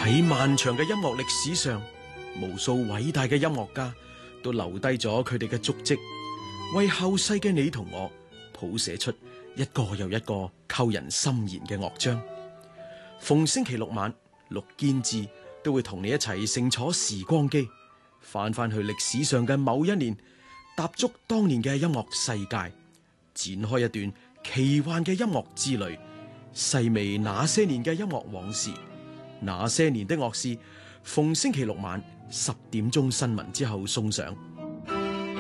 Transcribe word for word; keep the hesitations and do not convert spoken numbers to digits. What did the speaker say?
喺漫長嘅音樂歷史上，無數偉大嘅音樂家都留低咗佢哋嘅足跡，為後世嘅你同我譜寫出一個又一個扣人心弦嘅樂章。逢星期六晚，陸堅志都會同你一齊乘坐時光機，翻翻去歷史上嘅某一年，踏足當年嘅音樂世界，展開一段奇幻嘅音樂之旅，細味那些年嘅音樂往事。那些年的樂事，逢星期六晚十點鐘新聞之後送上。